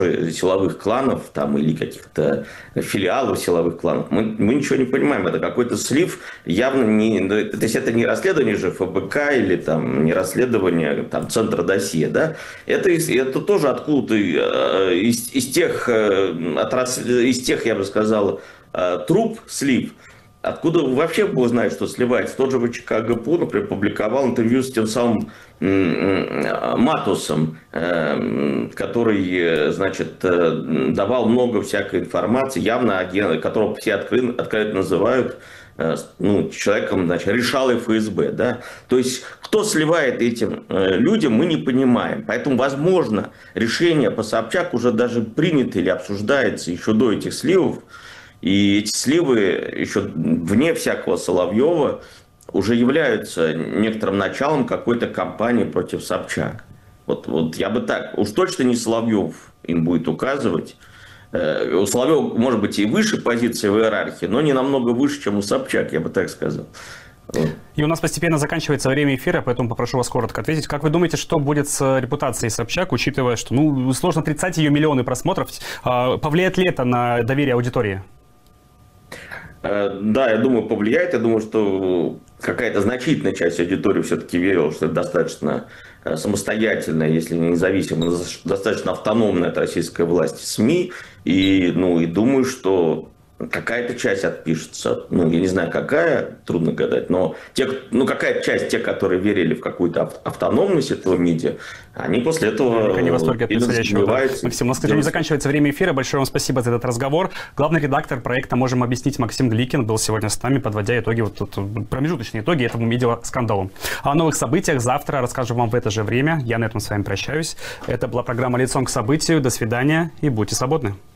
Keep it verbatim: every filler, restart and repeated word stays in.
силовых кланов там, или каких-то филиалов силовых кланов. Мы, мы ничего не понимаем. Это какой-то слив, явно не... То есть это не расследование же ФБК или там, не расследование там, Центра досье. Да? Это, это тоже откуда-то из, из, тех, из тех, я бы сказал, труб слив. Откуда вообще было знать, что сливается? Тот же ВЧК ГПУ, например, публиковал интервью с тем самым Матусом, который, значит, давал много всякой информации, явно агент, которого все открыто, открыто называют ну, человеком, значит, решалой ФСБ. Да? То есть, кто сливает этим людям, мы не понимаем. Поэтому, возможно, решение по Собчак уже даже принято или обсуждается еще до этих сливов. И эти сливы еще вне всякого Соловьева уже являются некоторым началом какой-то кампании против Собчак. Вот, вот я бы так, уж точно не Соловьев им будет указывать. У Соловьева может быть и выше позиции в иерархии, но не намного выше, чем у Собчак, я бы так сказал. И у нас постепенно заканчивается время эфира, поэтому попрошу вас коротко ответить. Как вы думаете, что будет с репутацией Собчак, учитывая, что ну, сложно отрицать ее миллионы просмотров? Повлияет ли это на доверие аудитории? Да, я думаю, повлияет. Я думаю, что какая-то значительная часть аудитории все-таки верила, что это достаточно самостоятельная, если не независимая, достаточно автономная от российской власти СМИ. И, ну, и думаю, что какая-то часть отпишется. Ну, я не знаю, какая, трудно гадать, но те, ну, какая-то часть, те, которые верили в какую-то автономность этого медиа, они после этого... Они в восторге от происходящего. Да. Максим, у нас, к сожалению, заканчивается время эфира. Большое вам спасибо за этот разговор. Главный редактор проекта «Можем объяснить» Максим Дликин был сегодня с нами, подводя итоги, вот тут, промежуточные итоги этому медиаскандалу. О новых событиях завтра расскажем вам в это же время. Я на этом с вами прощаюсь. Это была программа «Лицом к событию». До свидания и будьте свободны.